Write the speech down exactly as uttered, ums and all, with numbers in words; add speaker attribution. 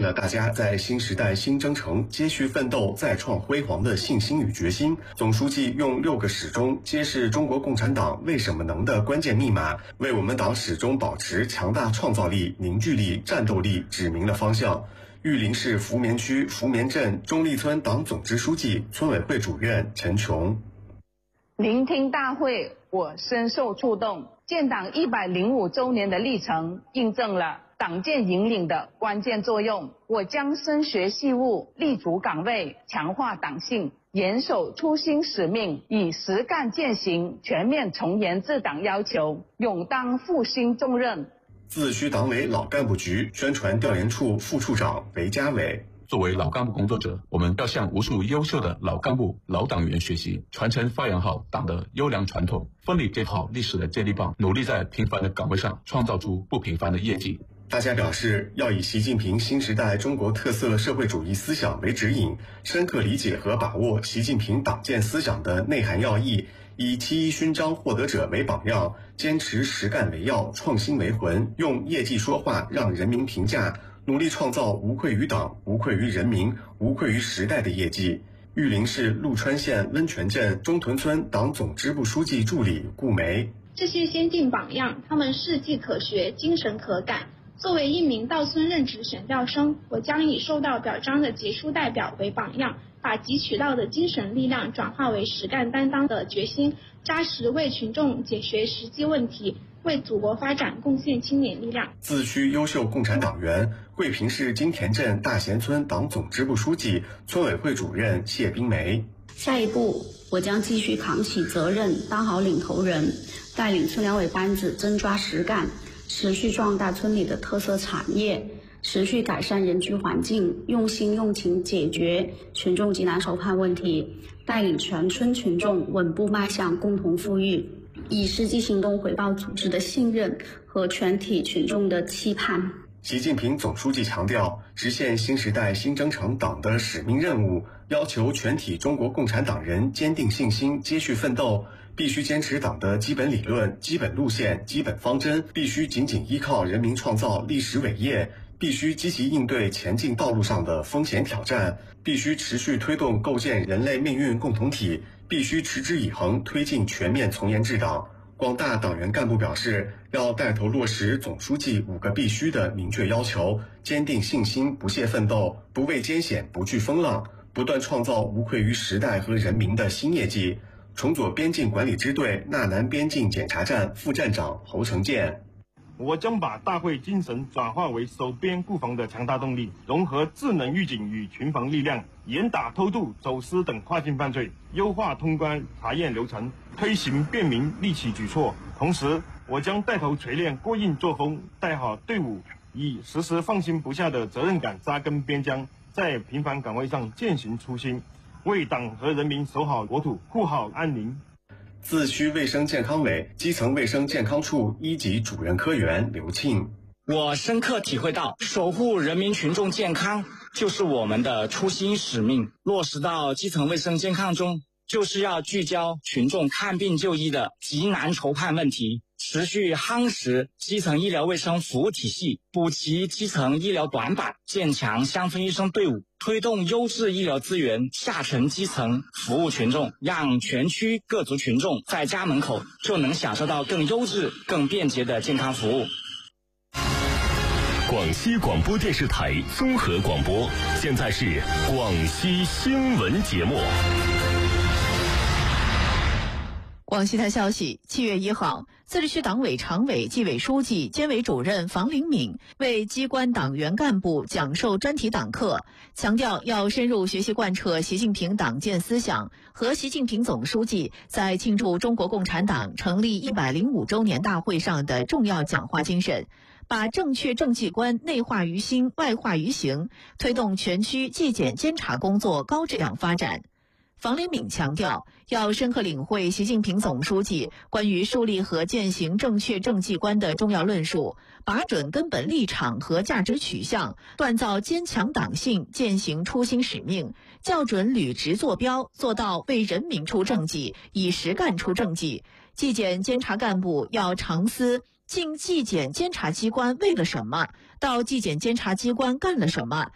Speaker 1: 了大家在新时代新征程接续奋斗再创辉煌的信心与决心。总书记用六个始终揭示中国共产党为什么能的关键密码，为我们党始终保持强大创造力、凝聚力、战斗力指明了方向。玉林市福棉区福棉镇中立村党总支书记、村委会主任陈琼。
Speaker 2: 聆听大会，我深受触动。建党一百零五周年的历程，印证了党建引领的关键作用。我将深学细悟，立足岗位，强化党性，严守初心使命，以实干践行全面从严治党要求，勇当复兴重任。
Speaker 1: 自区党委老干部局宣传调研处副处长韦家伟。
Speaker 3: 作为老干部工作者，我们要向无数优秀的老干部、老党员学习，传承发扬好党的优良传统，奋力接好历史的接力棒，努力在平凡的岗位上创造出不平凡的业绩。
Speaker 1: 大家表示，要以习近平新时代中国特色社会主义思想为指引，深刻理解和把握习近平党建思想的内涵要义，以七一勋章获得者为榜样，坚持实干为要，创新为魂，用业绩说话，让人民评价，努力创造无愧于党、无愧于人民、无愧于时代的业绩。玉林市陆川县温泉镇中屯村党总支部书记助理顾梅。
Speaker 4: 这些先进榜样，他们事迹可学，精神可感。作为一名到村任职选调生，我将以受到表彰的杰出代表为榜样，把汲取到的精神力量转化为实干担当的决心，扎实为群众解决实际问题，为祖国发展贡献青年力量。
Speaker 1: 自区优秀共产党员，桂平市金田镇大贤村党总支部书记、村委会主任谢冰梅。
Speaker 5: 下一步，我将继续扛起责任，当好领头人，带领村两委班子真抓实干，持续壮大村里的特色产业，持续改善人居环境，用心用情解决群众急难愁盼问题，带领全村群众稳步迈向共同富裕，以实际行动回报组织的信任和全体群众的期盼。
Speaker 1: 习近平总书记强调，实现新时代新征程党的使命任务，要求全体中国共产党人坚定信心，接续奋斗，必须坚持党的基本理论、基本路线、基本方针，必须紧紧依靠人民创造历史伟业，必须积极应对前进道路上的风险挑战，必须持续推动构建人类命运共同体，必须持之以恒推进全面从严治党。广大党员干部表示，要带头落实总书记五个必须的明确要求，坚定信心，不懈奋斗，不畏艰险，不惧风浪，不断创造无愧于时代和人民的新业绩。重左边境管理支队纳南边境检查站副站长侯成建。
Speaker 6: 我将把大会精神转化为守边固防的强大动力，融合智能预警与群防力量，严打偷渡、走私等跨境犯罪，优化通关查验流程，推行便民利企举措。同时，我将带头锤炼过硬作风，带好队伍，以时时放心不下的责任感扎根边疆，在平凡岗位上践行初心，为党和人民守好国土，护好安宁。
Speaker 1: 自区卫生健康委基层卫生健康处一级主任科员刘庆。
Speaker 7: 我深刻体会到，守护人民群众健康就是我们的初心使命，落实到基层卫生健康中，就是要聚焦群众看病就医的急难愁盼问题，持续夯实基层医疗卫生服务体系，补齐基层医疗短板，建强乡村医生队伍，推动优质医疗资源下沉基层，服务群众，让全区各族群众在家门口就能享受到更优质、更便捷的健康服务。
Speaker 8: 广西广播电视台综合广播，现在是广西新闻节目。
Speaker 9: 广西台消息，七月一号，自治区党委常委、纪委书记、监委主任房灵敏为机关党员干部讲授专题党课，强调要深入学习贯彻习近平党建思想和习近平总书记在庆祝中国共产党成立一百零五周年大会上的重要讲话精神，把正确政绩观内化于心、外化于行，推动全区纪检监察工作高质量发展。房灵敏强调，要深刻领会习近平总书记关于树立和践行正确政绩观的重要论述，把准根本立场和价值取向，锻造坚强党性，践行初心使命，校准履职坐标，做到为人民出政绩，以实干出政绩。纪检监察干部要常思进纪检监察机关为了什么，到纪检监察机关干了什么，